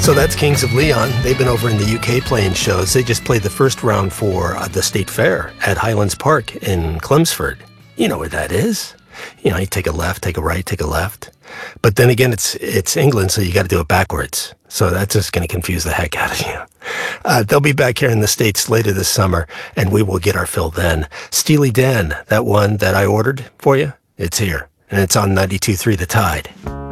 So that's Kings of Leon. They've been over in the UK playing shows. They just played the first round for the State Fair at Highlands Park in Chelmsford. You know where that is. You know, you take a left, take a right, take a left. But then again, it's England, so you got to do it backwards. So that's just going to confuse the heck out of you. They'll be back here in the States later this summer, and we will get our fill then. Steely Dan, that one that I ordered for you, it's here. And it's on 92.3 The Tide.